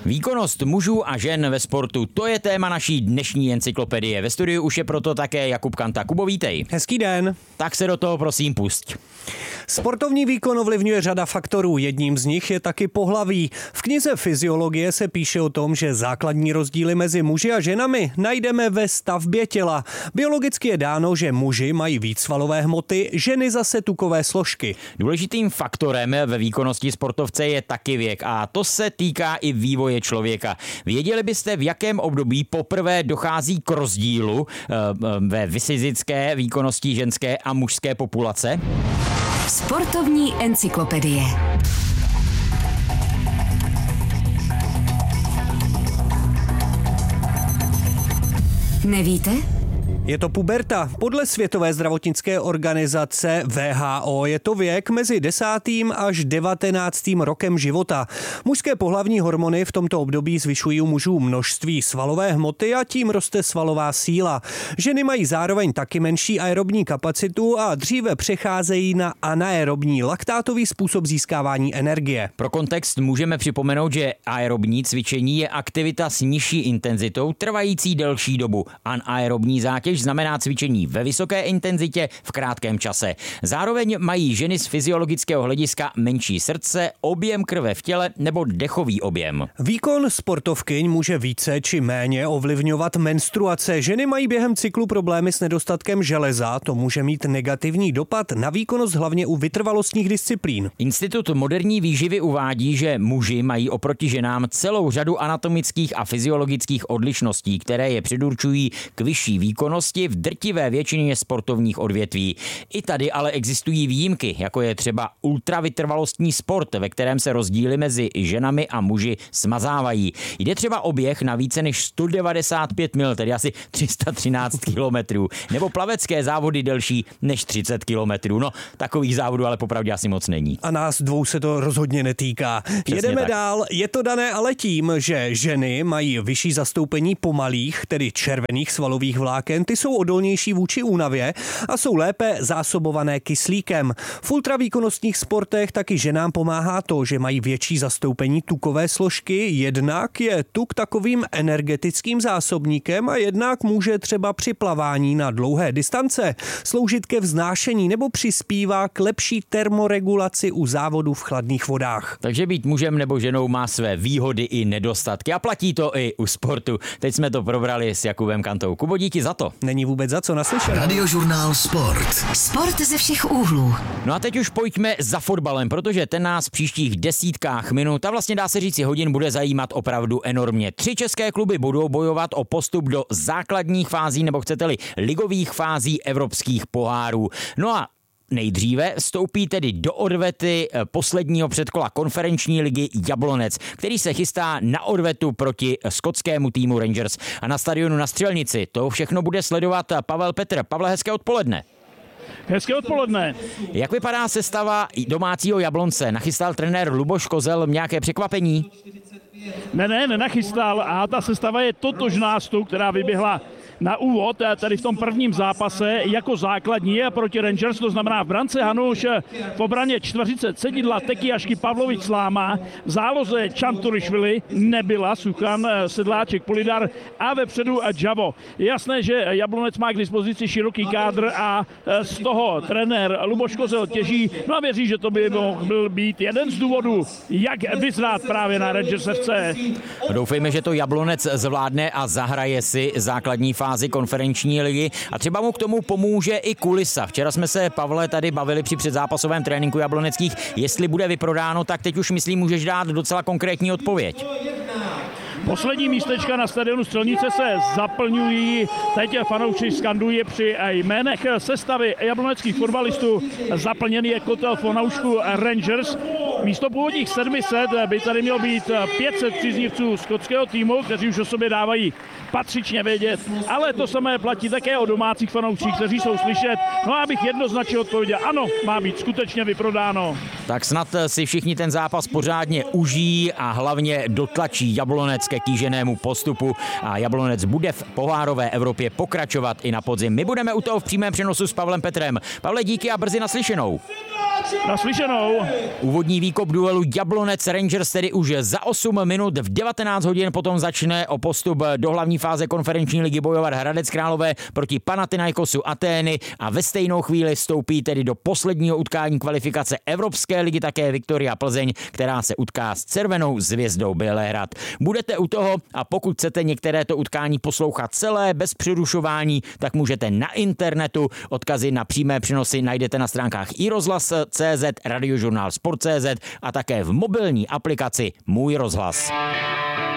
Výkonnost mužů a žen ve sportu, to je téma naší dnešní encyklopedie. Ve studiu už je proto také Jakub Kanta. Kubo, vítej. Hezký den. Tak se do toho prosím pusť. Sportovní výkon ovlivňuje řada faktorů, jedním z nich je taky pohlaví. V knize Fyziologie se píše o tom, že základní rozdíly mezi muži a ženami najdeme ve stavbě těla. Biologicky je dáno, že muži mají víc svalové hmoty, ženy zase tukové složky. Důležitým faktorem ve výkonnosti sportovce je taky věk a to se týká i vývoje člověka. Věděli byste, v jakém období poprvé dochází k rozdílu ve fyzické výkonnosti ženské a mužské populace? Sportovní encyklopedie. Nevíte? Je to puberta. Podle Světové zdravotnické organizace WHO je to věk mezi 10. až 19. rokem života. Mužské pohlavní hormony v tomto období zvyšují u mužů množství svalové hmoty a tím roste svalová síla. Ženy mají zároveň taky menší aerobní kapacitu a dříve přecházejí na anaerobní laktátový způsob získávání energie. Pro kontext můžeme připomenout, že aerobní cvičení je aktivita s nižší intenzitou trvající delší dobu. Anaerobní zátěž znamená cvičení ve vysoké intenzitě v krátkém čase. Zároveň mají ženy z fyziologického hlediska menší srdce, objem krve v těle nebo dechový objem. Výkon sportovkyň může více či méně ovlivňovat menstruace. Ženy mají během cyklu problémy s nedostatkem železa, to může mít negativní dopad na výkonnost hlavně u vytrvalostních disciplín. Institut moderní výživy uvádí, že muži mají oproti ženám celou řadu anatomických a fyziologických odlišností, které je předurčují k vyšší výkonnosti v drtivé většině sportovních odvětví. I tady ale existují výjimky, jako je třeba ultravytrvalostní sport, ve kterém se rozdíly mezi ženami a muži smazávají. Jde třeba o běh na více než 195 mil, tedy asi 313 kilometrů, nebo plavecké závody delší než 30 kilometrů. No, takových závodů ale popravdě asi moc není. A nás dvou se to rozhodně netýká. Přesně Jedeme tak. dál. Je to dané ale tím, že ženy mají vyšší zastoupení pomalých, tedy červených svalových vláken. Ty jsou odolnější vůči únavě a jsou lépe zásobované kyslíkem. V ultravýkonnostních sportech taky ženám pomáhá to, že mají větší zastoupení tukové složky. Jednak je tuk takovým energetickým zásobníkem a jednak může třeba při plavání na dlouhé distance sloužit ke vznášení nebo přispívá k lepší termoregulaci u závodů v chladných vodách. Takže být mužem nebo ženou má své výhody i nedostatky a platí to i u sportu. Teď jsme to probrali s Jakubem Kantou. Kubo, díky za to. Není vůbec za co, naslyšenou. Radiožurnál Sport. Sport ze všech úhlů. No a teď už pojďme za fotbalem, protože ten nás v příštích desítkách minut a vlastně dá se říci hodin bude zajímat opravdu enormně. 3 české kluby budou bojovat o postup do základních fází nebo chcete-li ligových fází evropských pohárů. No a nejdříve vstoupí tedy do odvety posledního předkola konferenční ligy Jablonec, který se chystá na odvetu proti skotskému týmu Rangers. A na stadionu na Střelnici to všechno bude sledovat Pavel Petr. Pavle, hezké odpoledne. Hezké odpoledne. Jak vypadá sestava domácího Jablonce? Nachystal trenér Luboš Kozel nějaké překvapení? Nenachystal a ta sestava je totožná s tou, která vyběhla na úvod, tady v tom prvním zápase jako základní proti Rangers, to znamená v brance Hanuš, v obraně čtveřice Cedidla, Tekiašky, Pavlovič, Sláma, v záloze Čanturišvili, Nebyla, Suchan, Sedláček, Polidar a vepředu Džavo. Je jasné, že Jablonec má k dispozici široký kádr a z toho trenér Luboš Kozel těží, no a věří, že to by mohl být jeden z důvodů, jak vyzrát právě na Rangers FC. Doufejme, že to Jablonec zvládne a zahraje si základní fázi konferenční ligy a třeba mu k tomu pomůže i kulisa. Včera jsme se, Pavle, tady bavili při předzápasovém tréninku jabloneckých, jestli bude vyprodáno, tak teď už myslím, můžeš dát docela konkrétní odpověď. Poslední místečka na stadionu Střelnice se zaplňují, teď fanoušci skandují při jménech sestavy jabloneckých fotbalistů. Zaplněný je kotel fanoušků Rangers. Místo původních 700 by tady mělo být 500 příznivců skotského týmu, kteří už o sobě dávají patřičně vědět, ale to samé platí také o domácích fanoušcích, kteří jsou slyšet. No a abych jednoznačně odpověděl, ano, má být skutečně vyprodáno. Tak snad si všichni ten zápas pořádně užijí a hlavně dotlačí Jablonec ke kýženému postupu a Jablonec bude v pohárové Evropě pokračovat i na podzim. My budeme u toho v přímém přenosu s Pavlem Petrem. Pavle, díky a brzy naslyšenou. Naslyšenou. Úvodní výkop duelu Jablonec Rangers tedy už za 8 minut v 19 hodin potom začne o postup do hlavní fáze konferenční ligy bojovat Hradec Králové proti Panathinaikosu Atény a ve stejnou chvíli vstoupí tedy do posledního utkání kvalifikace Evropské ligy také Viktoria Plzeň, která se utká s Červenou Zvězdou Bělehrad. Budete u toho a pokud chcete některé to utkání poslouchat celé bez přerušování, tak můžete na internetu. Odkazy na přímé přenosy najdete na stránkách iRozhlas.cz, Radiožurnál Sport.cz a také v mobilní aplikaci Můj rozhlas.